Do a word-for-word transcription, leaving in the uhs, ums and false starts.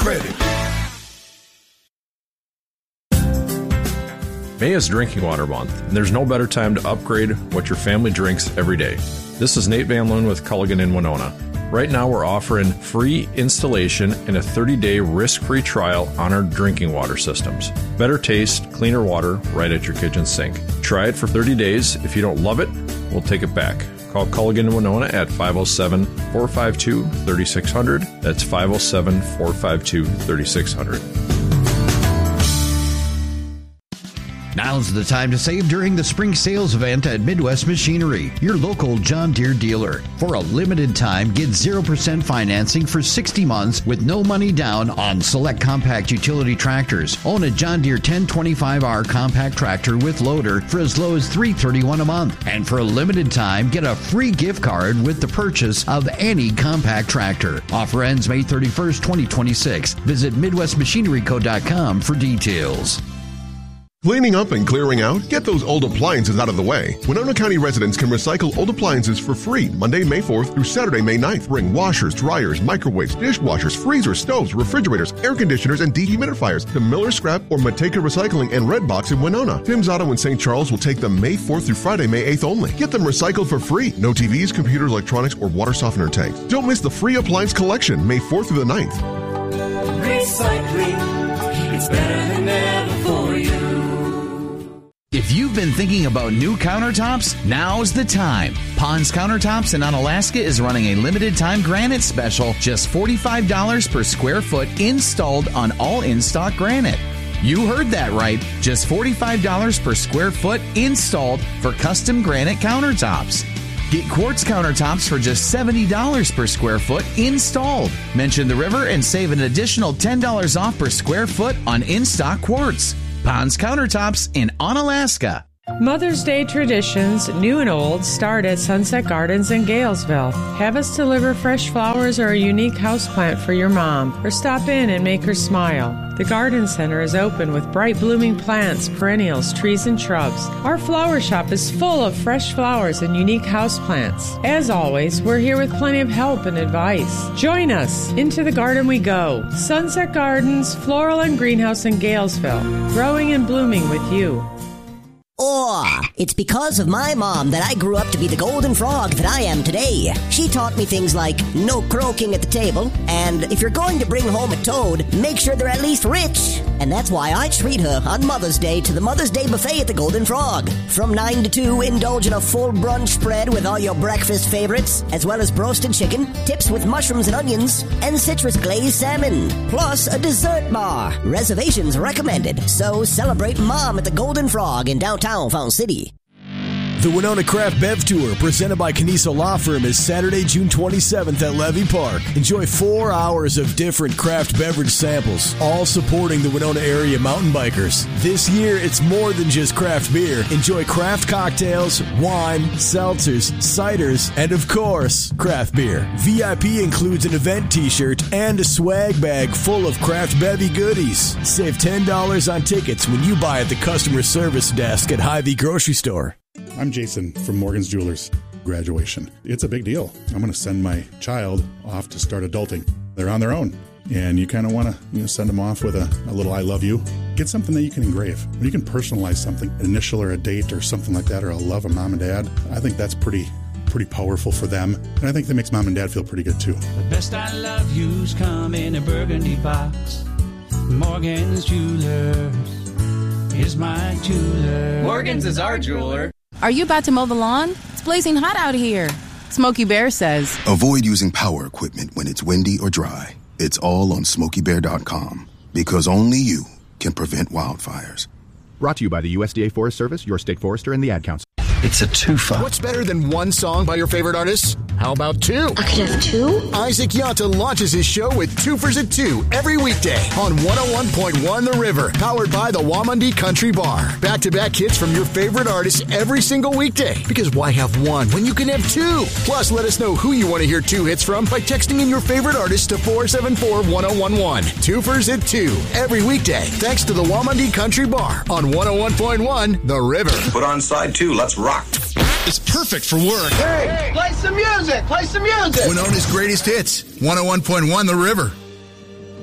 credit. May is Drinking Water Month, and there's no better time to upgrade what your family drinks every day. This is Nate Van Loon with Culligan in Winona. Right now we're offering free installation and a thirty-day risk-free trial on our drinking water systems. Better taste, cleaner water right at your kitchen sink. Try it for thirty days. If you don't love it, we'll take it back. Call Culligan in Winona at five oh seven, four five two, three six zero zero. That's five oh seven, four five two, three six zero zero. Now's the time to save during the spring sales event at Midwest Machinery, your local John Deere dealer. For a limited time, get zero percent financing for sixty months with no money down on select compact utility tractors. Own a John Deere ten twenty-five R compact tractor with loader for as low as three hundred thirty-one dollars a month. And for a limited time, get a free gift card with the purchase of any compact tractor. Offer ends May thirty-first, twenty twenty-six. Visit Midwest Machinery Co dot com for details. Cleaning up and clearing out? Get those old appliances out of the way. Winona County residents can recycle old appliances for free Monday, May fourth through Saturday, May ninth. Bring washers, dryers, microwaves, dishwashers, freezers, stoves, refrigerators, air conditioners, and dehumidifiers to Miller Scrap or Mateka Recycling and Red Box in Winona. Tim's Auto in Saint Charles will take them May fourth through Friday, May eighth only. Get them recycled for free. No T Vs, computers, electronics, or water softener tanks. Don't miss the free appliance collection May fourth through the ninth. Recycling, it's better than ever for you. If you've been thinking about new countertops, now's the time. Pond's Countertops in Onalaska is running a limited time granite special, just forty-five dollars per square foot installed on all in-stock granite. You heard that right, just forty-five dollars per square foot installed for custom granite countertops. Get quartz countertops for just seventy dollars per square foot installed. Mention the river and save an additional ten dollars off per square foot on in-stock quartz. Pond's Countertops in Onalaska. Mother's Day traditions, new and old, start at Sunset Gardens in Galesville. Have us deliver fresh flowers or a unique houseplant for your mom, or stop in and make her smile. The Garden Center is open with bright blooming plants, perennials, trees, and shrubs. Our flower shop is full of fresh flowers and unique houseplants. As always, we're here with plenty of help and advice. Join us. Into the garden we go. Sunset Gardens, Floral and Greenhouse in Galesville. Growing and blooming with you. Oh, it's because of my mom that I grew up to be the golden frog that I am today. She taught me things like no croaking at the table, and if you're going to bring home a toad, make sure they're at least rich. And that's why I treat her on Mother's Day to the Mother's Day buffet at the Golden Frog. From nine to two, indulge in a full brunch spread with all your breakfast favorites, as well as roasted chicken, tips with mushrooms and onions, and citrus glazed salmon. Plus a dessert bar. Reservations recommended. So celebrate Mom at the Golden Frog in downtown Fountain City. The Winona Craft Bev Tour, presented by Caniso Law Firm, is Saturday, June twenty-seventh at Levy Park. Enjoy four hours of different craft beverage samples, all supporting the Winona area mountain bikers. This year, it's more than just craft beer. Enjoy craft cocktails, wine, seltzers, ciders, and of course, craft beer. V I P includes an event t-shirt and a swag bag full of craft bevy goodies. Save ten dollars on tickets when you buy at the customer service desk at Hy-Vee Grocery Store. I'm Jason from Morgan's Jewelers. Graduation. It's a big deal. I'm going to send my child off to start adulting. They're on their own. And you kind of want to you know, send them off with a, a little I love you. Get something that you can engrave. You can personalize something, an initial or a date or something like that, or a love of mom and dad. I think that's pretty pretty powerful for them. And I think that makes mom and dad feel pretty good too. The best I love yous come in a burgundy box. Morgan's Jewelers is my jeweler. Morgan's is our jeweler. Are you about to mow the lawn? It's blazing hot out here. Smokey Bear says, avoid using power equipment when it's windy or dry. It's all on smokey bear dot com, because only you can prevent wildfires. Brought to you by the U S D A Forest Service, your state forester, and the Ad Council. It's a twofer. What's better than one song by your favorite artists? How about two? I could have two? Isaac Yanta launches his show with Twofers at two every weekday on one oh one point one The River, powered by the Wamandee Country Bar. Back-to-back hits from your favorite artists every single weekday. Because why have one when you can have two? Plus, let us know who you want to hear two hits from by texting in your favorite artist to four seven four, one oh one one. Twofers at two every weekday, thanks to the Wamandee Country Bar on one oh one point one The River. Put on side two. Let's rock. It's perfect for work. Hey, play some music. Play some music. Winona's greatest hits. one oh one point one The River.